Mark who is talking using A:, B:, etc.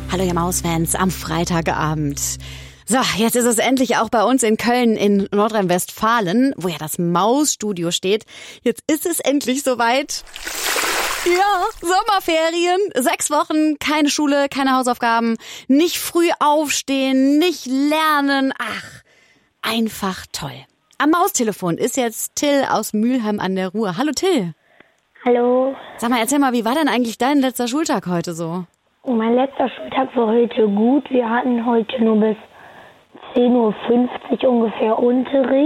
A: Hallo ihr Mausfans am Freitagabend. So, jetzt ist es endlich auch bei uns in Köln in Nordrhein-Westfalen, wo ja das Mausstudio steht. Jetzt ist es endlich soweit. Ja, Sommerferien, 6 Wochen, keine Schule, keine Hausaufgaben, nicht früh aufstehen, nicht lernen. Ach, einfach toll. Am Maustelefon ist jetzt Till aus Mülheim an der Ruhr. Hallo Till.
B: Hallo.
A: Sag mal, erzähl mal, wie war denn eigentlich dein letzter Schultag heute so?
B: Oh, mein letzter Schultag war heute gut. Wir hatten heute nur bis 10:50 Uhr ungefähr Unterricht.